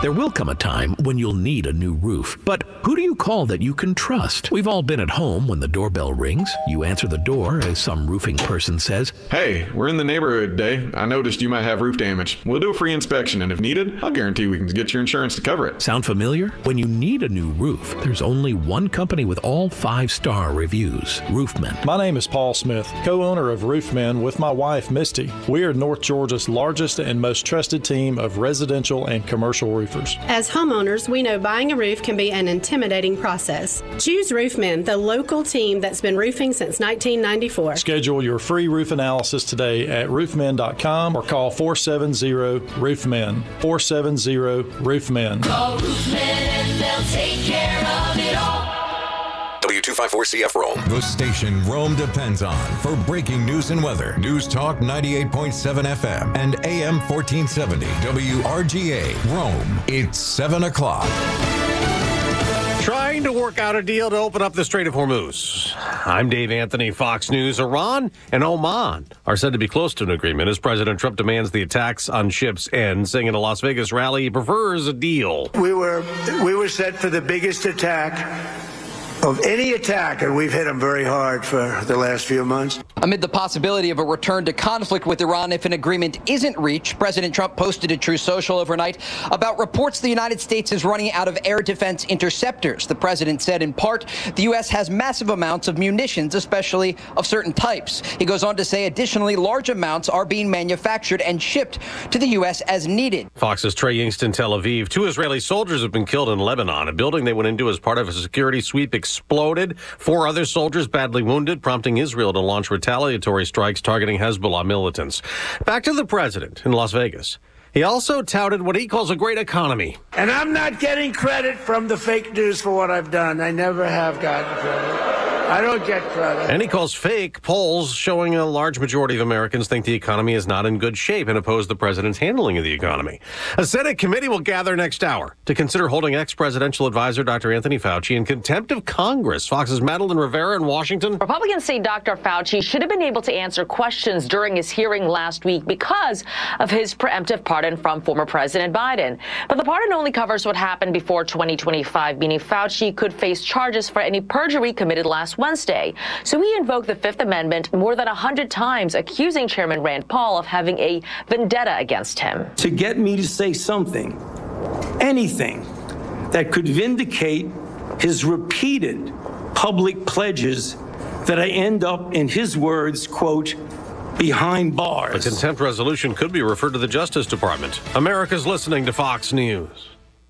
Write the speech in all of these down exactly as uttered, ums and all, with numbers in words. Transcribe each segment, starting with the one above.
There will come a time when you'll need a new roof. But who do you call that you can trust? We've all been at home when the doorbell rings. You answer the door as some roofing person says, "Hey, we're in the neighborhood today. I noticed you might have roof damage. We'll do a free inspection, and if needed, I'll guarantee we can get your insurance to cover it." Sound familiar? When you need a new roof, there's only one company with all five-star reviews, Roofmen. My name is Paul Smith, co-owner of Roofmen with my wife, Misty. We are North Georgia's largest and most trusted team of residential and commercial roofers. As homeowners, we know buying a roof can be an intimidating process. Choose Roofmen, the local team that's been roofing since nineteen ninety-four. Schedule your free roof analysis today at roofmen dot com or call four seven zero roofmen. four seven zero roofmen. Call Roofmen and they'll take care of it all. W two fifty-four C F Rome. The station Rome depends on for breaking news and weather. News Talk ninety-eight point seven F M and A M fourteen seventy W R G A Rome. It's seven o'clock. Trying to work out a deal to open up the Strait of Hormuz. I'm Dave Anthony, Fox News. Iran and Oman are said to be close to an agreement as President Trump demands the attacks on ships end, saying in a Las Vegas rally he prefers a deal. We were we were set for the biggest attack of any attack, and we've hit them very hard for the last few months. Amid the possibility of a return to conflict with Iran if an agreement isn't reached, President Trump posted a Truth Social overnight about reports the United States is running out of air defense interceptors. The president said, in part, the U S has massive amounts of munitions, especially of certain types. He goes on to say, additionally, large amounts are being manufactured and shipped to the U S as needed. Fox's Trey Yingst in Tel Aviv. Two Israeli soldiers have been killed in Lebanon. A building they went into as part of a security sweep exploded. Four other soldiers badly wounded, prompting Israel to launch retaliatory strikes targeting Hezbollah militants. Back to the president in Las Vegas. He also touted what he calls a great economy. And I'm not getting credit from the fake news for what I've done. I never have gotten credit. I don't get credit. And he calls fake polls showing a large majority of Americans think the economy is not in good shape and oppose the president's handling of the economy. A Senate committee will gather next hour to consider holding ex-presidential advisor Doctor Anthony Fauci in contempt of Congress. Fox's Madeline Rivera in Washington. Republicans say Doctor Fauci should have been able to answer questions during his hearing last week because of his preemptive pardon from former President Biden. But the pardon only covers what happened before twenty twenty-five, meaning Fauci could face charges for any perjury committed last Wednesday. So he invoked the Fifth Amendment more than one hundred times, accusing Chairman Rand Paul of having a vendetta against him. To get me to say something, anything, that could vindicate his repeated public pledges that I end up, in his words, quote, behind bars. The contempt resolution could be referred to the Justice Department. America's listening to Fox News.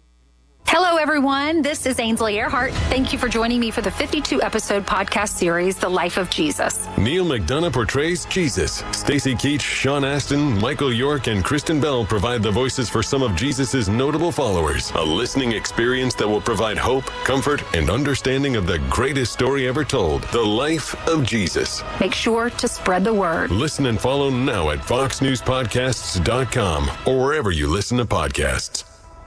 Hello, everyone. This is Ainsley Earhart. Thank you for joining me for the fifty-two episode podcast series, The Life of Jesus. Neil McDonough portrays Jesus. Stacey Keach, Sean Astin, Michael York, and Kristen Bell provide the voices for some of Jesus's notable followers. A listening experience that will provide hope, comfort, and understanding of the greatest story ever told, the life of Jesus. Make sure to spread the word. Listen and follow now at fox news podcasts dot com or wherever you listen to podcasts.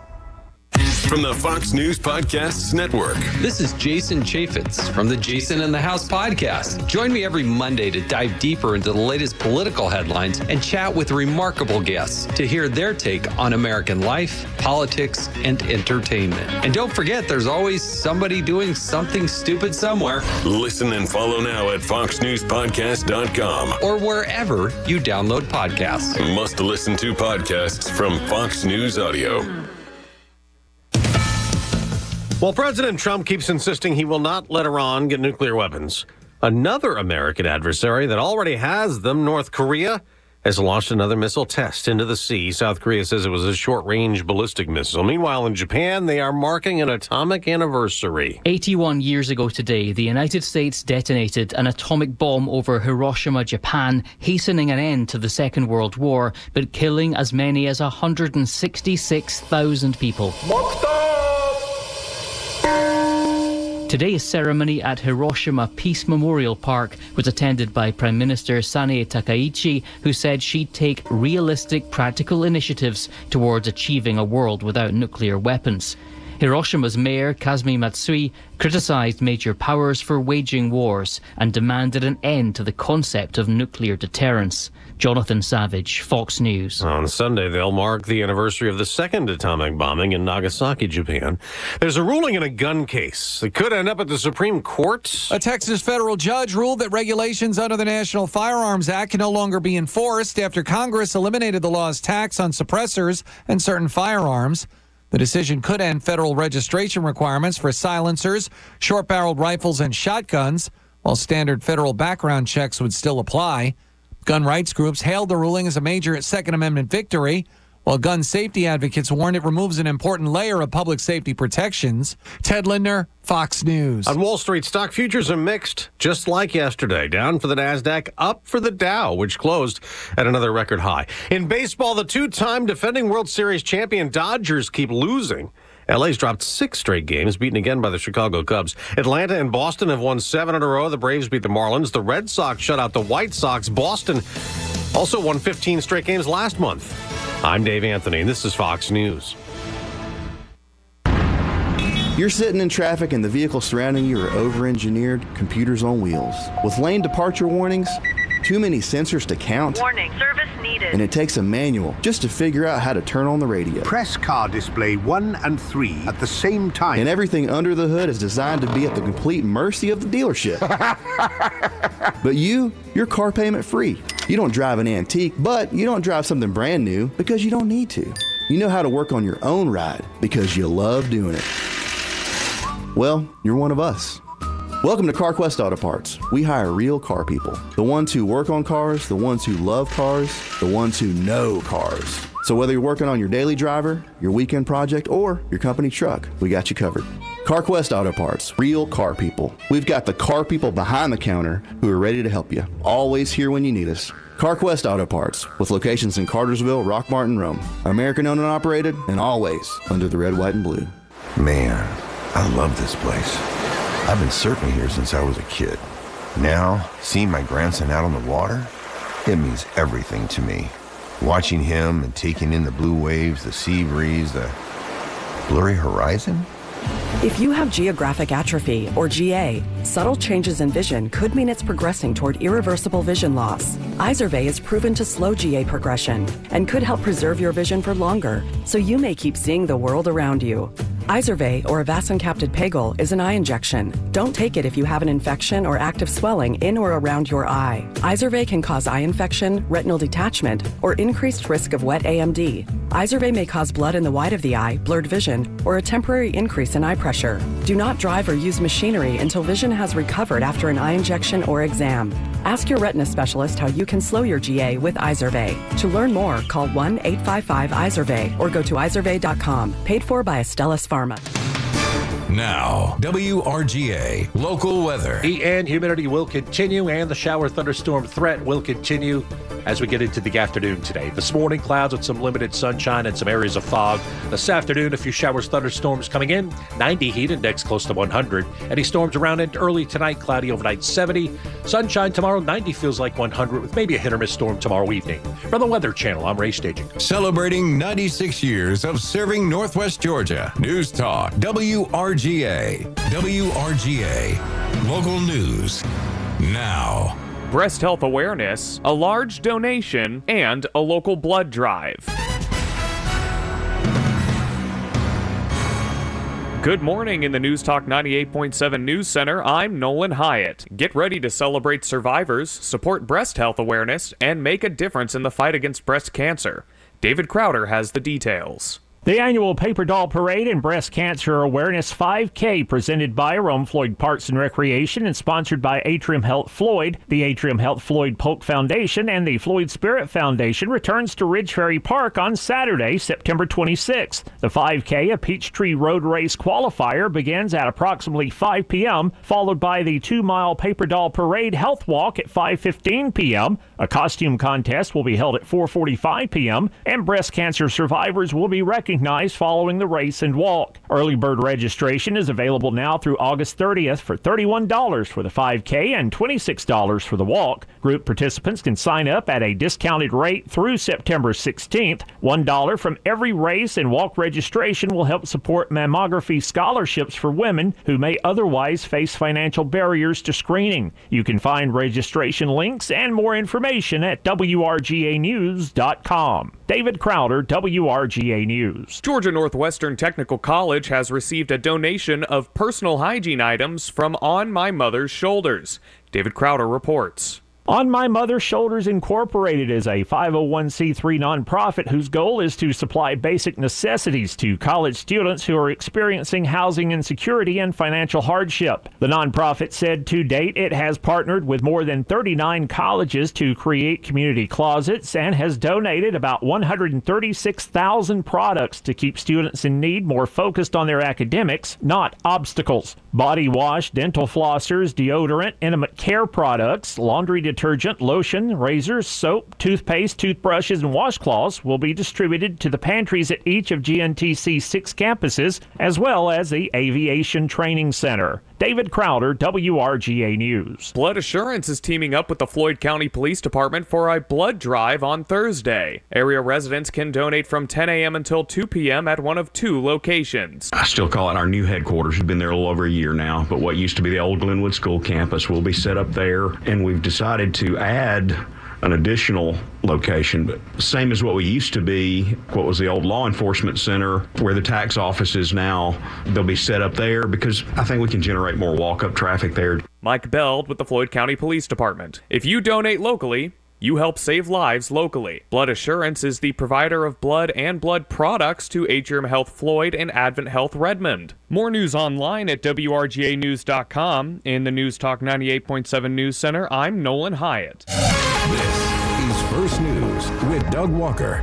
From the Fox News Podcasts Network. This is Jason Chaffetz from the Jason in the House podcast. Join me every Monday to dive deeper into the latest political headlines and chat with remarkable guests to hear their take on American life, politics, and entertainment. And don't forget, there's always somebody doing something stupid somewhere. Listen and follow now at fox news podcast dot com or wherever you download podcasts. Must listen to podcasts from Fox News Audio. While President Trump keeps insisting he will not let Iran get nuclear weapons, another American adversary that already has them, North Korea, has launched another missile test into the sea. South Korea says it was a short-range ballistic missile. Meanwhile, in Japan, they are marking an atomic anniversary. eighty-one years ago today, the United States detonated an atomic bomb over Hiroshima, Japan, hastening an end to the Second World War, but killing as many as one hundred sixty-six thousand people. Today's ceremony at Hiroshima Peace Memorial Park was attended by Prime Minister Sanae Takaichi, who said she'd take realistic, practical initiatives towards achieving a world without nuclear weapons. Hiroshima's mayor, Kazumi Matsui, criticised major powers for waging wars and demanded an end to the concept of nuclear deterrence. Jonathan Savage, Fox News. On Sunday, they'll mark the anniversary of the second atomic bombing in Nagasaki, Japan. There's a ruling in a gun case that could end up at the Supreme Court. A Texas federal judge ruled that regulations under the National Firearms Act can no longer be enforced after Congress eliminated the law's tax on suppressors and certain firearms. The decision could end federal registration requirements for silencers, short-barreled rifles, and shotguns, while standard federal background checks would still apply. Gun rights groups hailed the ruling as a major Second Amendment victory, while gun safety advocates warned it removes an important layer of public safety protections. Ted Lindner, Fox News. On Wall Street, stock futures are mixed, just like yesterday. Down for the NASDAQ, up for the Dow, which closed at another record high. In baseball, the two-time defending World Series champion Dodgers keep losing. L A's dropped six straight games, beaten again by the Chicago Cubs. Atlanta and Boston have won seven in a row. The Braves beat the Marlins. The Red Sox shut out the White Sox. Boston also won fifteen straight games last month. I'm Dave Anthony, and this is Fox News. You're sitting in traffic and the vehicles surrounding you are over-engineered computers on wheels. With lane departure warnings, too many sensors to count. Warning, service needed. And it takes a manual just to figure out how to turn on the radio. Press car display one and three at the same time. And everything under the hood is designed to be at the complete mercy of the dealership. But you, you're car payment free. You don't drive an antique, but you don't drive something brand new because you don't need to. You know how to work on your own ride because you love doing it. Well, you're one of us. Welcome to CarQuest Auto Parts. We hire real car people. The ones who work on cars, the ones who love cars, the ones who know cars. So whether you're working on your daily driver, your weekend project, or your company truck, we got you covered. CarQuest Auto Parts, real car people. We've got the car people behind the counter who are ready to help you. Always here when you need us. CarQuest Auto Parts, with locations in Cartersville, Rock Martin, Rome. American owned and operated, and always under the red, white, and blue. Man, I love this place. I've been surfing here since I was a kid. Now, seeing my grandson out on the water, it means everything to me. Watching him and taking in the blue waves, the sea breeze, the blurry horizon. If you have geographic atrophy, or G A, subtle changes in vision could mean it's progressing toward irreversible vision loss. Izervay is proven to slow G A progression and could help preserve your vision for longer, so you may keep seeing the world around you. Izervay, or avacincaptad pegol, is an eye injection. Don't take it if you have an infection or active swelling in or around your eye. Izervay can cause eye infection, retinal detachment, or increased risk of wet A M D. Izervay may cause blood in the white of the eye, blurred vision, or a temporary increase in eye pressure. Do not drive or use machinery until vision has recovered after an eye injection or exam. Ask your retina specialist how you can slow your G A with Izervay. To learn more, call one eight five five Izervay or go to izervay dot com. Paid for by Astellas Pharma. Now, W R G A local weather. Heat and humidity will continue, and the shower thunderstorm threat will continue as we get into the afternoon today. This morning, clouds with some limited sunshine and some areas of fog. This afternoon, a few showers, thunderstorms coming in. ninety heat index close to one hundred. Any storms around it early tonight, cloudy overnight seventy. Sunshine tomorrow, ninety feels like one hundred with maybe a hit or miss storm tomorrow evening. From the Weather Channel, I'm Ray Staging. Celebrating ninety-six years of serving Northwest Georgia. News Talk, W R G A. W R G A. Local news now. Breast health awareness, a large donation, and a local blood drive. Good morning in the News Talk ninety-eight point seven News Center. I'm Nolan Hyatt. Get ready to celebrate survivors, support breast health awareness, and make a difference in the fight against breast cancer. David Crowder has the details. The annual Paper Doll Parade and Breast Cancer Awareness five K presented by Rome Floyd Parks and Recreation and sponsored by Atrium Health Floyd, the Atrium Health Floyd Polk Foundation, and the Floyd Spirit Foundation returns to Ridge Ferry Park on Saturday, September twenty-sixth. The five K, a Peachtree Road Race qualifier, begins at approximately five p.m., followed by the two-mile Paper Doll Parade Health Walk at five fifteen p.m. A costume contest will be held at four forty-five p.m., and breast cancer survivors will be recognized recognized following the race and walk. Early bird registration is available now through August thirtieth for thirty-one dollars for the five K and twenty-six dollars for the walk. Group participants can sign up at a discounted rate through September sixteenth. one dollar from every race and walk registration will help support mammography scholarships for women who may otherwise face financial barriers to screening. You can find registration links and more information at W R G A news dot com. David Crowder, W R G A News. Georgia Northwestern Technical College has received a donation of personal hygiene items from On My Mother's Shoulders. David Crowder reports. On My Mother's Shoulders Incorporated is a five oh one c three nonprofit whose goal is to supply basic necessities to college students who are experiencing housing insecurity and financial hardship. The nonprofit said to date it has partnered with more than thirty-nine colleges to create community closets and has donated about one hundred thirty-six thousand products to keep students in need more focused on their academics, not obstacles. Body wash, dental flossers, deodorant, intimate care products, laundry detergent, lotion, razors, soap, toothpaste, toothbrushes, and washcloths will be distributed to the pantries at each of G N T C's six campuses, as well as the Aviation Training Center. David Crowder, W R G A News. Blood Assurance is teaming up with the Floyd County Police Department for a blood drive on Thursday. Area residents can donate from ten a.m. until two p.m. at one of two locations. I still call it our new headquarters. We've been there a little over a year now, but what used to be the old Glenwood School campus will be set up there, and we've decided to add an additional location, but same as what we used to be, what was the old law enforcement center, where the tax office is now. They'll be set up there because I think we can generate more walk-up traffic there. Mike Beld with the Floyd County Police Department. If you donate locally, you help save lives locally. Blood Assurance is the provider of blood and blood products to Atrium Health Floyd and Advent Health Redmond. More news online at W R G A news dot com. In the News Talk ninety-eight point seven News Center, I'm Nolan Hyatt. This is First News with Doug Walker.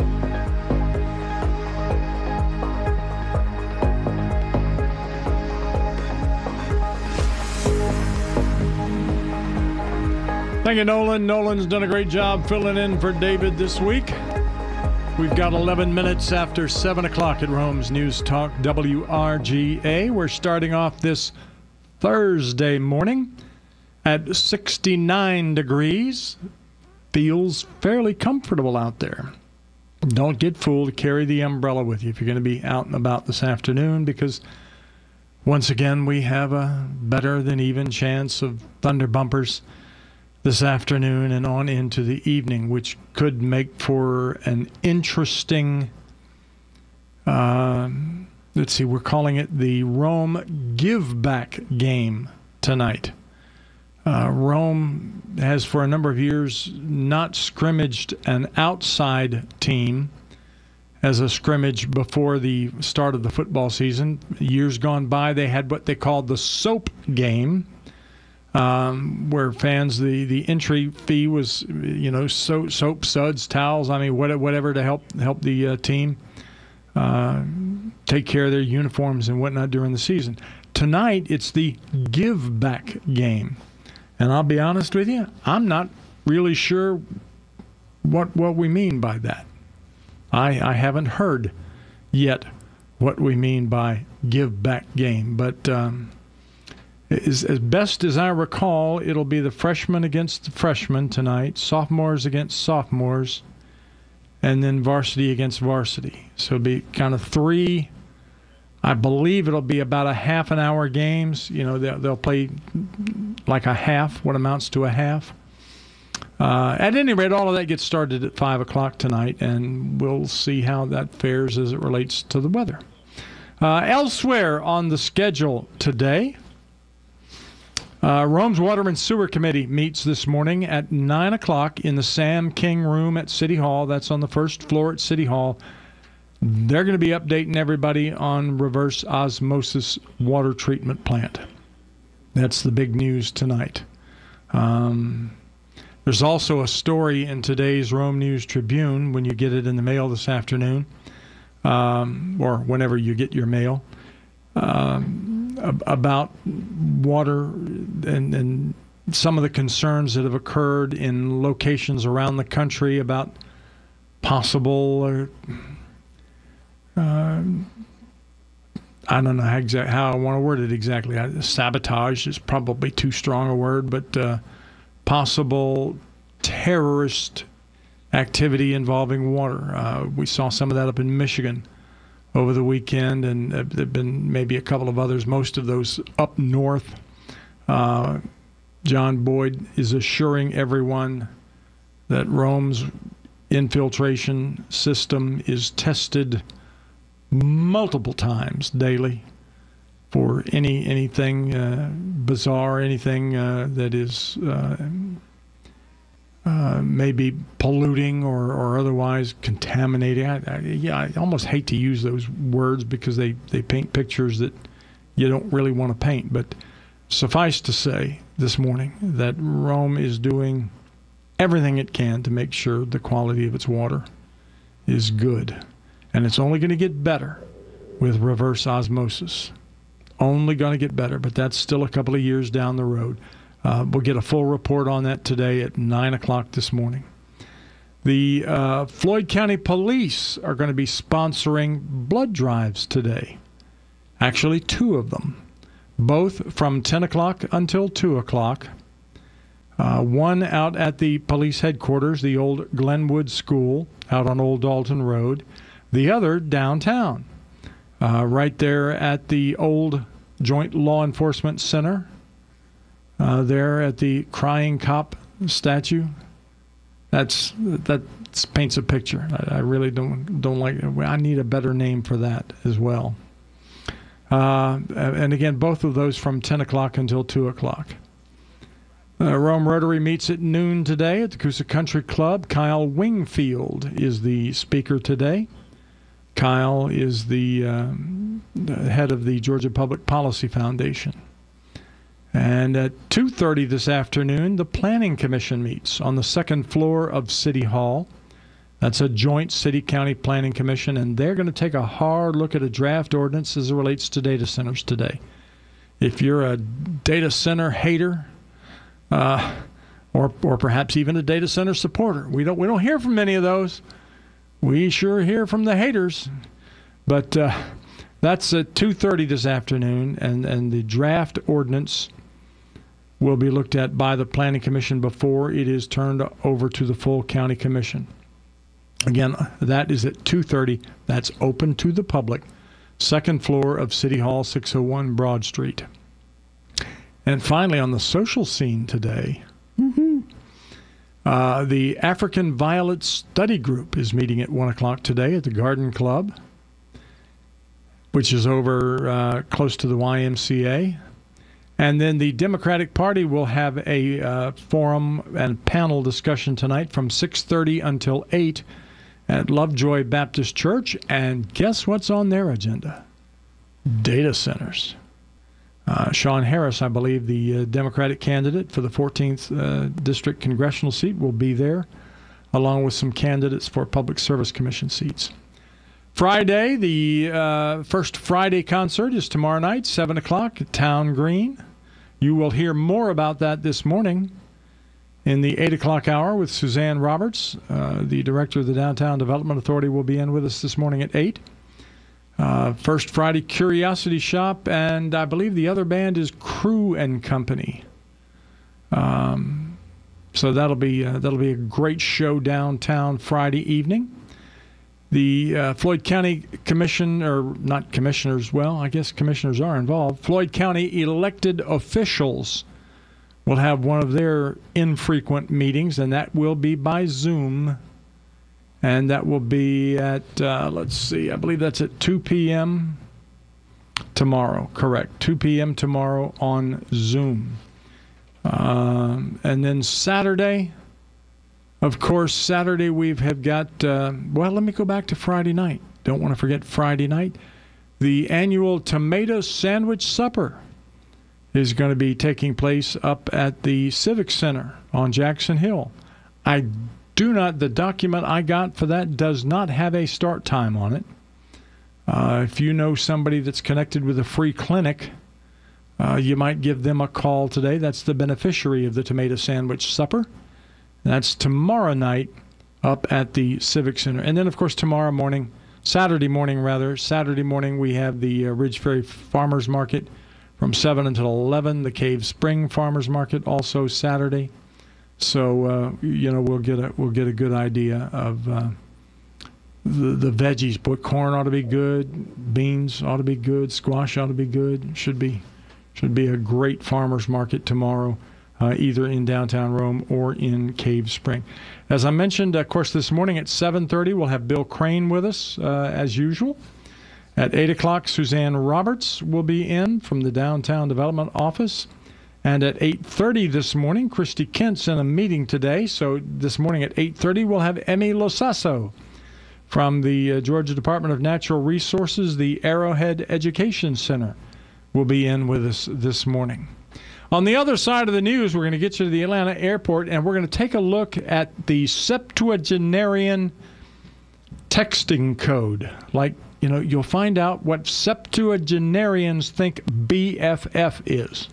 Thank you, Nolan. Nolan's done a great job filling in for David this week. We've got eleven minutes after seven o'clock at Rome's News Talk W R G A. We're starting off this Thursday morning at sixty-nine degrees. Feels fairly comfortable out there. Don't get fooled. Carry the umbrella with you if you're going to be out and about this afternoon, because once again we have a better than even chance of thunder bumpers this afternoon and on into the evening, which could make for an interesting, uh, let's see, we're calling it the Rome Give Back game tonight. Uh, Rome has for a number of years not scrimmaged an outside team as a scrimmage before the start of the football season. Years gone by, they had what they called the soap game, um, where fans, the, the entry fee was, you know, so, soap, suds, towels, I mean, whatever to help help the uh, team uh, take care of their uniforms and whatnot during the season. Tonight, it's the Give Back game. And I'll be honest with you, I'm not really sure what what we mean by that. I, I haven't heard yet what we mean by give back game. But um, as, as best as I recall, it'll be the freshmen against the freshmen tonight, sophomores against sophomores, and then varsity against varsity. So it'll be kind of three. I believe it'll be about a half an hour games. You know, they'll, they'll play like a half, what amounts to a half. Uh, at any rate, all of that gets started at five o'clock tonight, and we'll see how that fares as it relates to the weather. Uh, elsewhere on the schedule today, uh, Rome's Water and Sewer Committee meets this morning at nine o'clock in the Sam King Room at City Hall. That's on the first floor at City Hall. They're going to be updating everybody on reverse osmosis water treatment plant. That's the big news tonight. Um, there's also a story in today's Rome News Tribune, when you get it in the mail this afternoon, um, or whenever you get your mail, um, about water and, and some of the concerns that have occurred in locations around the country about possible uh, I don't know how, exa- how I want to word it exactly. I, sabotage is probably too strong a word, but uh, possible terrorist activity involving water. Uh, we saw some of that up in Michigan over the weekend, and uh, there have been maybe a couple of others, most of those up north. Uh, John Boyd is assuring everyone that Rome's infiltration system is tested multiple times daily for any anything uh, bizarre, anything uh, that is uh, uh, maybe polluting or, or otherwise contaminating. I, I, yeah, I almost hate to use those words because they, they paint pictures that you don't really want to paint. But suffice to say this morning that Rome is doing everything it can to make sure the quality of its water is good. And it's only going to get better with reverse osmosis. Only going to get better, but that's still a couple of years down the road. Uh, we'll get a full report on that today at nine o'clock this morning. The uh, Floyd County Police are going to be sponsoring blood drives today. Actually, two of them, both from ten o'clock until two o'clock. Uh, one out at the police headquarters, the old Glenwood School, out on Old Dalton Road. The other downtown, uh, right there at the old Joint Law Enforcement Center, uh, there at the Crying Cop statue. That's that paints a picture. I, I really don't don't like it. I need a better name for that as well. Uh, and again, both of those from ten o'clock until two o'clock. Uh, Rome Rotary meets at noon today at the Coosa Country Club. Kyle Wingfield is the speaker today. Kyle is the, uh, the head of the Georgia Public Policy Foundation. And at two thirty this afternoon, the Planning Commission meets on the second floor of City Hall. That's a joint city-county planning commission, and they're going to take a hard look at a draft ordinance as it relates to data centers today. If you're a data center hater, uh, or or perhaps even a data center supporter, we don't we don't hear from many of those. We sure hear from the haters, but uh, that's at two thirty this afternoon, and, and the draft ordinance will be looked at by the Planning Commission before it is turned over to the full county commission. Again, that is at two thirty. That's open to the public. Second floor of City Hall, six oh one Broad Street. And finally, on the social scene today, mm-hmm. Uh, the African Violet Study Group is meeting at one o'clock today at the Garden Club, which is over uh, close to the Y M C A. And then the Democratic Party will have a uh, forum and panel discussion tonight from six thirty until eight at Lovejoy Baptist Church. And guess what's on their agenda? Data centers. Uh, Sean Harris, I believe, the uh, Democratic candidate for the fourteenth uh, District Congressional seat, will be there, along with some candidates for Public Service Commission seats. Friday, the uh, first Friday concert is tomorrow night, seven o'clock at Town Green. You will hear more about that this morning in the eight o'clock hour with Suzanne Roberts. Uh, the director of the Downtown Development Authority will be in with us this morning at eight. Uh, First Friday Curiosity Shop, and I believe the other band is Crew and Company. Um, so that'll be uh, that'll be a great show downtown Friday evening. The uh, Floyd County Commission, or not commissioners, well, I guess commissioners are involved. Floyd County elected officials will have one of their infrequent meetings, and that will be by Zoom. And that will be at, uh, let's see, I believe that's at two p.m. tomorrow. Correct. two p.m. tomorrow on Zoom. Um, and then Saturday, of course, Saturday we have got, uh, well, let me go back to Friday night. Don't want to forget Friday night. The annual Tomato Sandwich Supper is going to be taking place up at the Civic Center on Jackson Hill. I do not, the document I got for that does not have a start time on it. Uh, if you know somebody that's connected with a free clinic, uh, you might give them a call today. That's the beneficiary of the Tomato Sandwich Supper. That's tomorrow night up at the Civic Center. And then, of course, tomorrow morning, Saturday morning, rather. Saturday morning, we have the uh, Ridge Ferry Farmers Market from seven until eleven. The Cave Spring Farmers Market also Saturday. So uh, you know we'll get a we'll get a good idea of uh, the the veggies. But corn ought to be good, beans ought to be good, squash ought to be good. Should be should be a great farmers market tomorrow, uh, either in downtown Rome or in Cave Spring. As I mentioned, of course, this morning at seven thirty we'll have Bill Crane with us uh, as usual. At eight o'clock, Suzanne Roberts will be in from the Downtown Development Office. And at eight thirty this morning, Christy Kent's in a meeting today. So this morning at eight thirty, we'll have Emmy Losasso from the uh, Georgia Department of Natural Resources. The Arrowhead Education Center will be in with us this morning. On the other side of the news, we're going to get you to the Atlanta airport, and we're going to take a look at the septuagenarian texting code. Like, you know, you'll find out what septuagenarians think B F F is.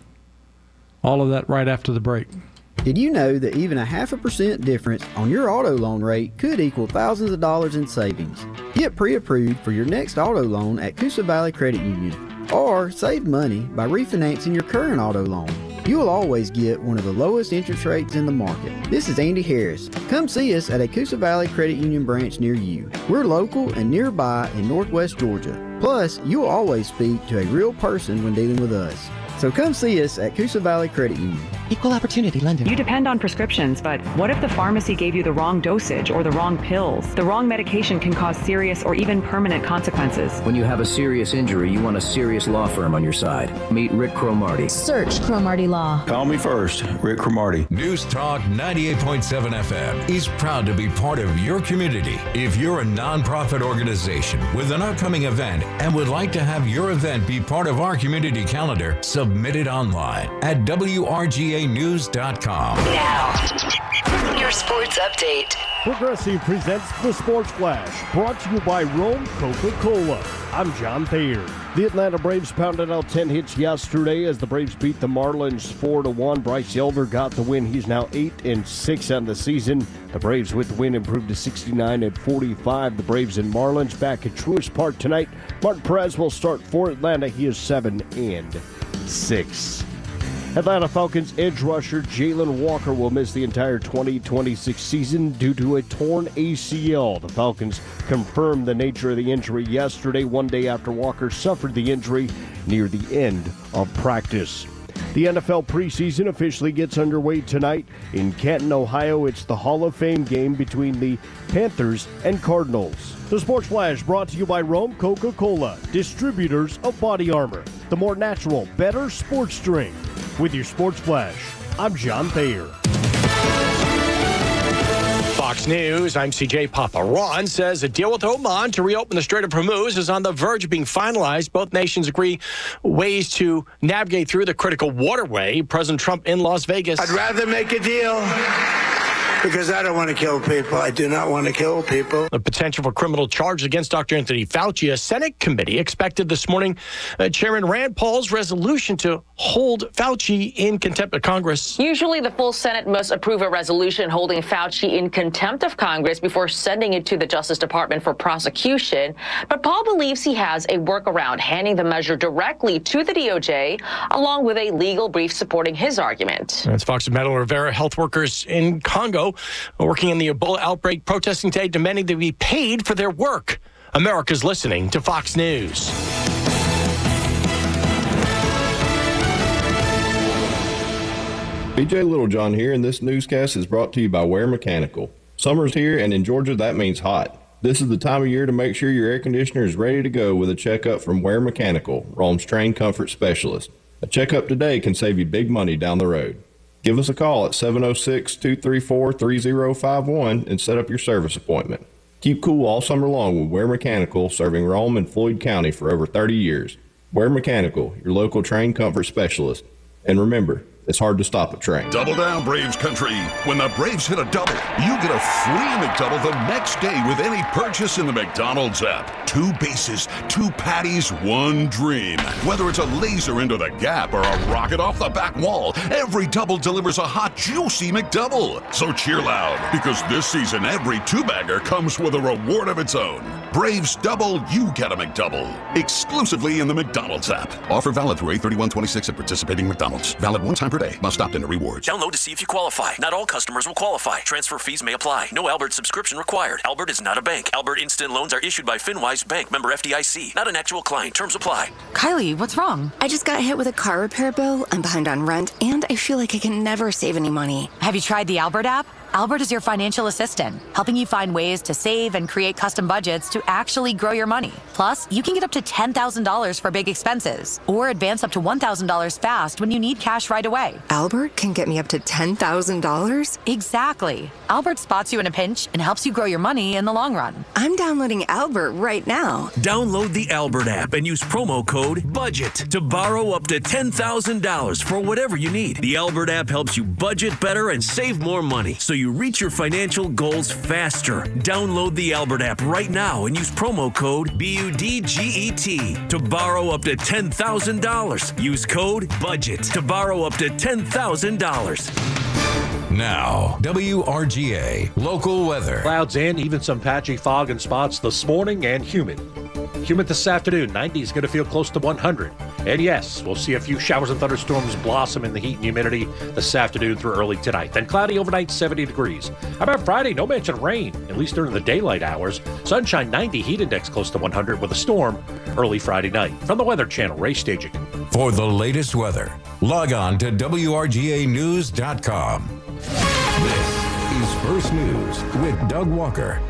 All of that right after the break. Did you know that even a half a percent difference on your auto loan rate could equal thousands of dollars in savings? Get pre-approved for your next auto loan at Coosa Valley Credit Union, or save money by refinancing your current auto loan. You will always get one of the lowest interest rates in the market. This is Andy Harris. Come see us at a Coosa Valley Credit Union branch near you. We're local and nearby in Northwest Georgia. Plus, you will always speak to a real person when dealing with us. So come see us at Coosa Valley Credit Union. Equal opportunity lender. You depend on prescriptions, but what if the pharmacy gave you the wrong dosage or the wrong pills? The wrong medication can cause serious or even permanent consequences. When you have a serious injury, you want a serious law firm on your side. Meet Rick Cromartie. Search Cromartie Law. Call me first, Rick Cromartie. News Talk ninety-eight point seven F M is proud to be part of your community. If you're a nonprofit organization with an upcoming event and would like to have your event be part of our community calendar, submit it online at W R G A news dot com. Now, your sports update. Progressive presents the Sports Flash, brought to you by Rome Coca-Cola. I'm John Thayer. The Atlanta Braves pounded out ten hits yesterday as the Braves beat the Marlins four to one. Bryce Elder got the win. He's now eight and six on the season. The Braves with the win improved to sixty-nine and forty-five. The Braves and Marlins back at Truist Park tonight. Martin Perez will start for Atlanta. He is seven and six. Atlanta Falcons edge rusher Jalen Walker will miss the entire twenty twenty-six season due to a torn A C L. The Falcons confirmed the nature of the injury yesterday, one day after Walker suffered the injury near the end of practice. The N F L preseason officially gets underway tonight in Canton, Ohio. It's the Hall of Fame game between the Panthers and Cardinals. The Sports Flash brought to you by Rome Coca-Cola, distributors of Body Armor, the more natural, better sports drink. With your Sports Flash, I'm John Thayer. Fox News, I'm C J Papa. Iran says a deal with Oman to reopen the Strait of Hormuz is on the verge of being finalized. Both nations agree ways to navigate through the critical waterway. President Trump in Las Vegas. I'd rather make a deal because I don't want to kill people. I do not want to kill people. The potential for criminal charges against Doctor Anthony Fauci. A Senate committee expected this morning uh, Chairman Rand Paul's resolution to hold Fauci in contempt of Congress. Usually the full Senate must approve a resolution holding Fauci in contempt of Congress before sending it to the Justice Department for prosecution. But Paul believes he has a workaround, handing the measure directly to the D O J, along with a legal brief supporting his argument. That's Fox and Metal Rivera. Health workers in Congo working in the Ebola outbreak, protesting today, demanding they be paid for their work. America's listening to Fox News. B J Littlejohn here, and this newscast is brought to you by Ware Mechanical. Summer's here, and in Georgia, that means hot. This is the time of year to make sure your air conditioner is ready to go with a checkup from Ware Mechanical, Rome's trained comfort specialist. A checkup today can save you big money down the road. Give us a call at seven oh six, two three four, three oh five one and set up your service appointment. Keep cool all summer long with Ware Mechanical, serving Rome and Floyd County for over thirty years. Ware Mechanical, your local trained comfort specialist. And remember, It's hard to stop a train. Double down, Braves country. When the Braves hit a double, you get a free McDouble the next day with any purchase in the McDonald's app. Two bases, two patties, one dream. Whether it's a laser into the gap or a rocket off the back wall, every double delivers a hot, juicy McDouble. So cheer loud, because this season every two-bagger comes with a reward of its own. Braves double, you get a McDouble. Exclusively in the McDonald's app. Offer valid through eight thirty-one twenty-six at participating McDonald's. Valid one time per day. Must opt into rewards. Download to see if you qualify. Not all customers will qualify. Transfer fees may apply. No Albert subscription required. Albert is not a bank. Albert Instant Loans are issued by FinWise Bank, member F D I C. Not an actual client. Terms apply. Kylie, what's wrong? I just got hit with a car repair bill. I'm behind on rent, and I feel like I can never save any money. Have you tried the Albert app? Albert is your financial assistant, helping you find ways to save and create custom budgets to actually grow your money. Plus, you can get up to ten thousand dollars for big expenses, or advance up to one thousand dollars fast when you need cash right away. Albert can get me up to ten thousand dollars? Exactly. Albert spots you in a pinch and helps you grow your money in the long run. I'm downloading Albert right now. Download the Albert app and use promo code BUDGET to borrow up to ten thousand dollars for whatever you need. The Albert app helps you budget better and save more money, so you reach your financial goals faster. Download the Albert app right now and use promo code B U D G E T to borrow up to ten thousand dollars. Use code BUDGET to borrow up to ten thousand dollars. Now, W R G A local weather. Clouds in, even some patchy fog in spots this morning, and humid. Humid this afternoon. ninety is going to feel close to one hundred. And yes, we'll see a few showers and thunderstorms blossom in the heat and humidity this afternoon through early tonight. Then cloudy overnight, seventy degrees. How about Friday? No mention of rain, at least during the daylight hours. Sunshine, ninety, heat index close to one hundred with a storm early Friday night. From the Weather Channel, Ray Staging. For the latest weather, log on to W R G A news dot com. This is First News with Doug Walker.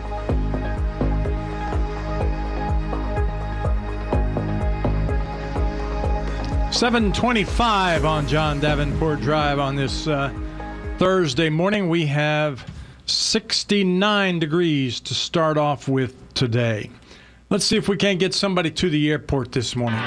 seven twenty-five on John Davenport Drive on this uh, Thursday morning. We have sixty-nine degrees to start off with today. Let's see if we can't get somebody to the airport this morning.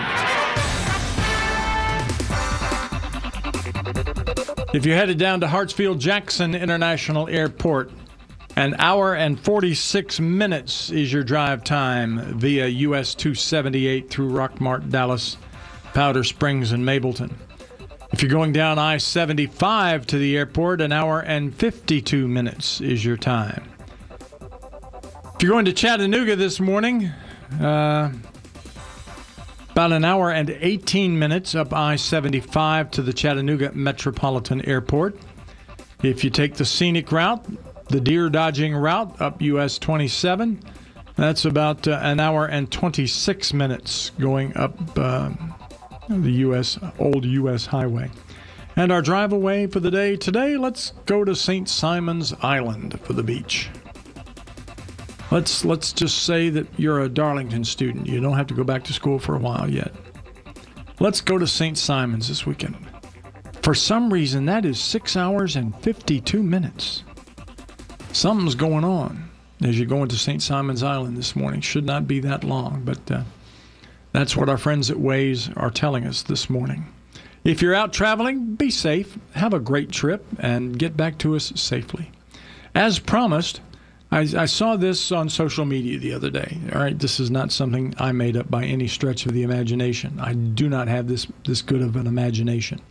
If you're headed down to Hartsfield-Jackson International Airport, an hour and forty-six minutes is your drive time via U S two seventy-eight through Rockmart, Dallas, Powder Springs, and Mableton. If you're going down I seventy-five to the airport, an hour and fifty-two minutes is your time. If you're going to Chattanooga this morning, uh, about an hour and eighteen minutes up I seventy-five to the Chattanooga Metropolitan Airport. If you take the scenic route, the deer-dodging route up U S twenty-seven, that's about uh, an hour and twenty-six minutes going up uh, the U S old U S highway. And our drive away for the day today, let's go to Saint Simon's Island for the beach. Let's let's just say that you're a Darlington student. You don't have to go back to school for a while yet. Let's go to Saint Simon's this weekend. For some reason, that is six hours and fifty-two minutes. Something's going on as you're going to Saint Simon's Island this morning. Should not be that long, but uh, that's what our friends at Waze are telling us this morning. If you're out traveling, be safe, have a great trip, and get back to us safely. As promised, I, I saw this on social media the other day. All right, this is not something I made up by any stretch of the imagination. I do not have this, this good of an imagination.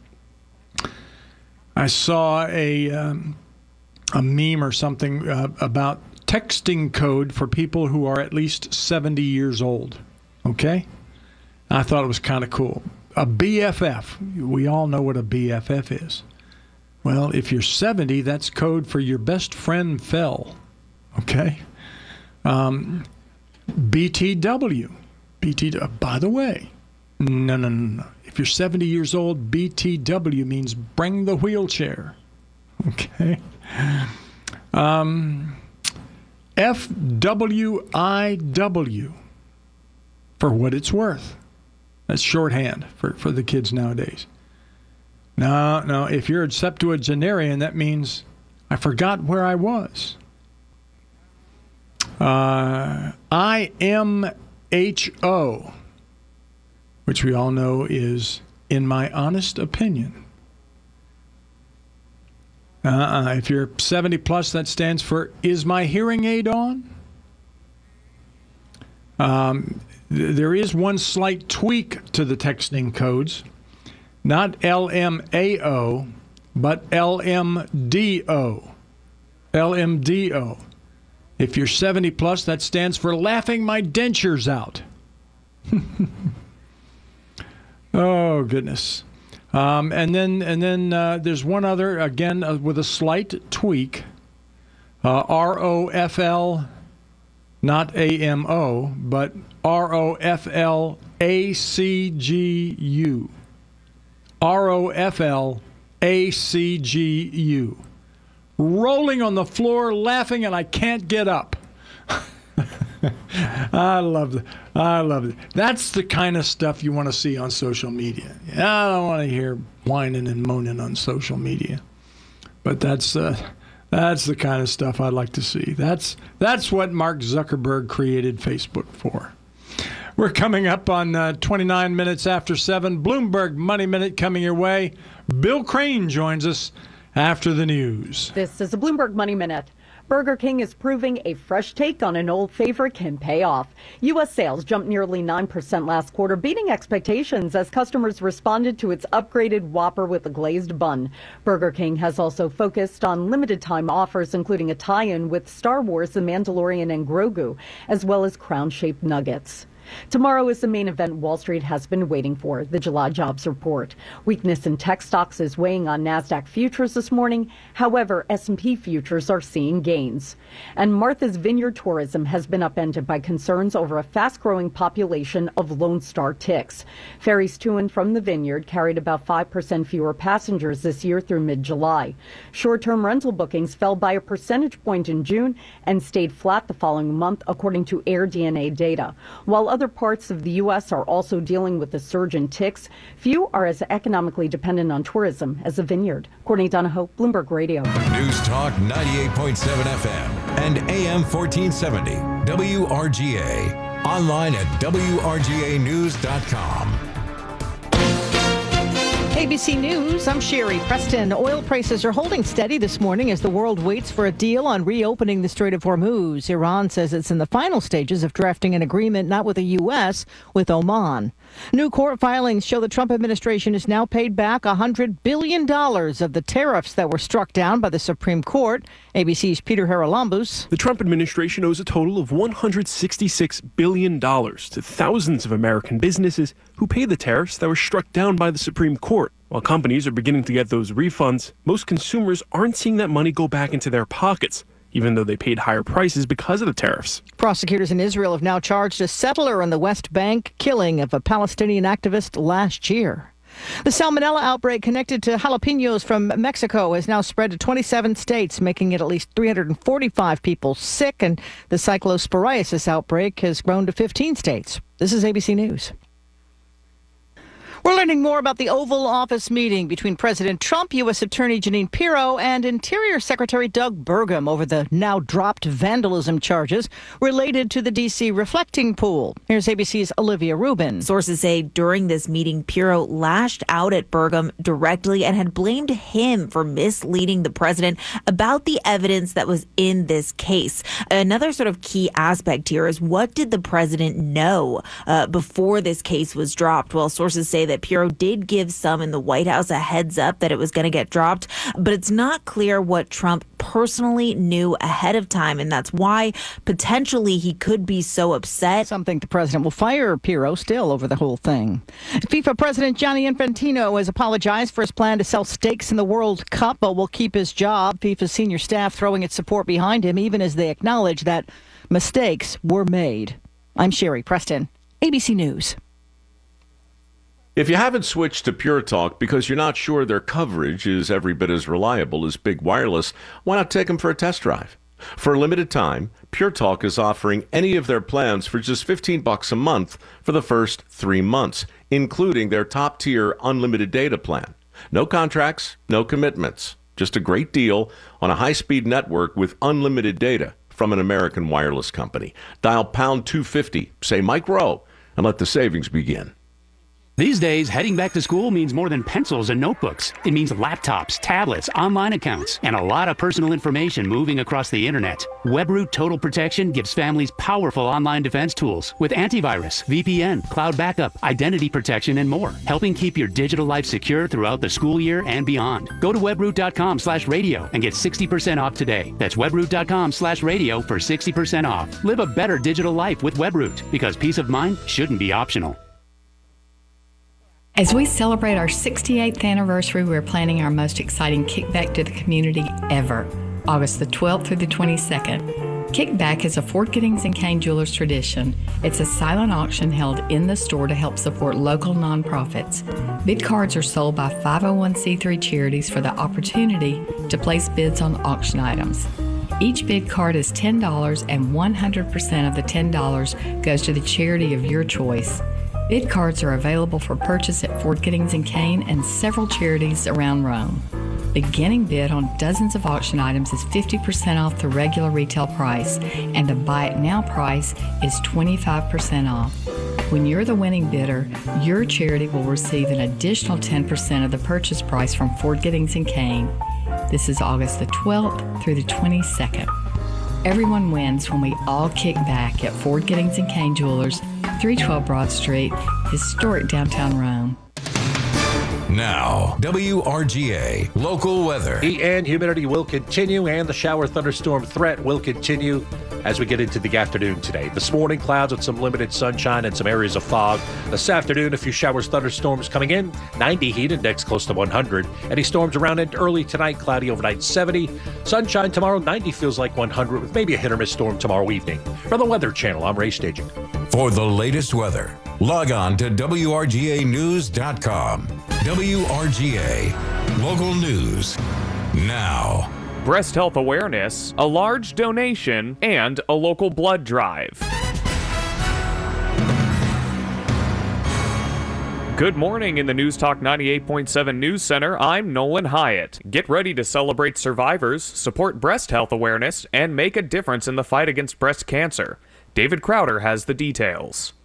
I saw a, um, a meme or something uh, about texting code for people who are at least seventy years old. Okay? I thought it was kind of cool. A B F F. We all know what a B F F is. Well, if you're seventy, that's code for your best friend fell. Okay? Um, B T W. B T W. By the way, no, no, no, no. If you're seventy years old, B T W means bring the wheelchair. Okay? Um, F W I W. For what it's worth. That's shorthand for, for the kids nowadays. No, no, if you're a septuagenarian, that means I forgot where I was. Uh, I M H O, which we all know is, in my honest opinion. Uh-uh. If you're seventy plus, that stands for, is my hearing aid on? Um, th- there is one slight tweak to the texting codes. Not L M A O, but L M D O. L M D O. If you're seventy plus, that stands for laughing my dentures out. Oh, goodness. Um, and then and then uh, there's one other, again, uh, with a slight tweak. Uh, R O F L, not A M O, but R O F L A C G U. R O F L A C G U. Rolling on the floor, laughing, and I can't get up. I love it. I love it. That's the kind of stuff you want to see on social media. I don't want to hear whining and moaning on social media, but that's uh, that's the kind of stuff I'd like to see. That's that's what Mark Zuckerberg created Facebook for. We're coming up on uh, twenty-nine minutes after seven. Bloomberg Money Minute coming your way. Bill Crane joins us after the news. This is a Bloomberg Money Minute. Burger King is proving a fresh take on an old favorite can pay off. U S sales jumped nearly nine percent last quarter, beating expectations as customers responded to its upgraded Whopper with a glazed bun. Burger King has also focused on limited-time offers, including a tie-in with Star Wars, The Mandalorian, and Grogu, as well as crown-shaped nuggets. Tomorrow is the main event Wall Street has been waiting for, the July jobs report. Weakness in tech stocks is weighing on NASDAQ futures this morning. However, S and P futures are seeing gains. And Martha's Vineyard tourism has been upended by concerns over a fast-growing population of Lone Star ticks. Ferries to and from the vineyard carried about five percent fewer passengers this year through mid-July. Short-term rental bookings fell by a percentage point in June and stayed flat the following month, according to AirDNA data. While other parts of the U S are also dealing with the surge in ticks, few are as economically dependent on tourism as the vineyard. Courtney Donahoe, Bloomberg Radio. News Talk ninety-eight point seven F M and A M fourteen seventy W R G A. Online at W R G A news dot com. A B C News, I'm Sherry Preston. Oil prices are holding steady this morning as the world waits for a deal on reopening the Strait of Hormuz. Iran says it's in the final stages of drafting an agreement, not with the U S, with Oman. New court filings show the Trump administration has now paid back one hundred billion dollars of the tariffs that were struck down by the Supreme Court. A B C's Peter Haralambous. The Trump administration owes a total of one hundred sixty-six billion dollars to thousands of American businesses who paid the tariffs that were struck down by the Supreme Court. While companies are beginning to get those refunds, most consumers aren't seeing that money go back into their pockets, even though they paid higher prices because of the tariffs. Prosecutors in Israel have now charged a settler in the West Bank killing of a Palestinian activist last year. The salmonella outbreak connected to jalapenos from Mexico has now spread to twenty-seven states, making it at least three hundred forty-five people sick, and the cyclosporiasis outbreak has grown to fifteen states. This is A B C News. We're learning more about the Oval Office meeting between President Trump, U S Attorney Jeanine Pirro, and Interior Secretary Doug Burgum over the now dropped vandalism charges related to the D C reflecting pool. Here's A B C's Olivia Rubin. Sources say during this meeting, Pirro lashed out at Burgum directly and had blamed him for misleading the president about the evidence that was in this case. Another sort of key aspect here is, what did the president know uh, before this case was dropped? Well, sources say that that Pirro did give some in the White House a heads up that it was going to get dropped, but it's not clear what Trump personally knew ahead of time, and that's why potentially he could be so upset. Something the president will fire Pirro still over the whole thing. FIFA President Gianni Infantino has apologized for his plan to sell stakes in the World Cup, but will keep his job. FIFA's senior staff throwing its support behind him, even as they acknowledge that mistakes were made. I'm Sherry Preston, A B C News. If you haven't switched to Pure Talk because you're not sure their coverage is every bit as reliable as Big Wireless, why not take them for a test drive? For a limited time, Pure Talk is offering any of their plans for just fifteen bucks a month for the first three months, including their top-tier unlimited data plan. No contracts, no commitments. Just a great deal on a high-speed network with unlimited data from an American wireless company. Dial pound two fifty, say Mike Rowe, and let the savings begin. These days, heading back to school means more than pencils and notebooks. It means laptops, tablets, online accounts, and a lot of personal information moving across the internet. WebRoot Total Protection gives families powerful online defense tools with antivirus, V P N, cloud backup, identity protection, and more, helping keep your digital life secure throughout the school year and beyond. Go to webroot.com slash radio and get sixty percent off today. That's webroot.com slash radio for sixty percent off. Live a better digital life with WebRoot, because peace of mind shouldn't be optional. As we celebrate our sixty-eighth anniversary, we're planning our most exciting kickback to the community ever, August the twelfth through the twenty-second. Kickback is a Fort Giddings and Kane Jewelers tradition. It's a silent auction held in the store to help support local nonprofits. Bid cards are sold by five oh one c three charities for the opportunity to place bids on auction items. Each bid card is ten dollars, and one hundred percent of the ten dollars goes to the charity of your choice. Bid cards are available for purchase at Fort Giddings and Kane and several charities around Rome. Beginning bid on dozens of auction items is fifty percent off the regular retail price, and the buy it now price is twenty-five percent off. When you're the winning bidder, your charity will receive an additional ten percent of the purchase price from Fort Giddings and Kane. This is August the twelfth through the twenty-second. Everyone wins when we all kick back at Fort Giddings and Kane Jewelers, three twelve Broad Street, historic downtown Rome. Now, W R G A local weather. Heat and humidity will continue, and the shower thunderstorm threat will continue as we get into the afternoon today. This morning, clouds with some limited sunshine and some areas of fog. This afternoon, a few showers, thunderstorms coming in. ninety heat index close to one hundred. Any storms around it early tonight, cloudy overnight seventy. Sunshine tomorrow, ninety feels like one hundred, with maybe a hit or miss storm tomorrow evening. From the Weather Channel, I'm Ray Staging. For the latest weather, log on to W R G A news dot com. W R G A local news now. Breast health awareness, a large donation, and a local blood drive. Good morning in the News Talk ninety-eight point seven News Center. I'm Nolan Hyatt. Get ready to celebrate survivors, support breast health awareness, and make a difference in the fight against breast cancer. David Crowder has the details.